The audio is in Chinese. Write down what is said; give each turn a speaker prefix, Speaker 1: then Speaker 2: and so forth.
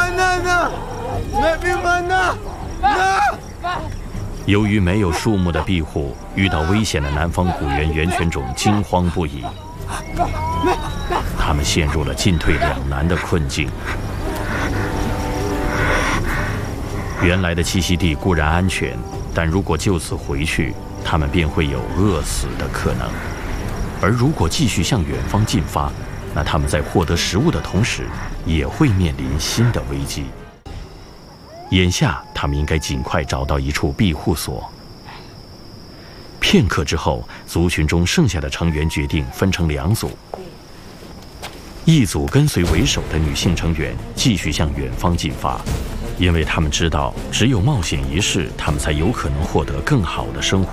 Speaker 1: 由于没有树木的庇护，遇到危险的南方古猿猿犬种惊慌不已，他们陷入了进退两难的困境。原来的栖息地固然安全，但如果就此回去，他们便会有饿死的可能。而如果继续向远方进发，那他们在获得食物的同时，也会面临新的危机。眼下，他们应该尽快找到一处庇护所。片刻之后，族群中剩下的成员决定分成2组，一组跟随为首的女性成员继续向远方进发，因为他们知道，只有冒险一试，他们才有可能获得更好的生活。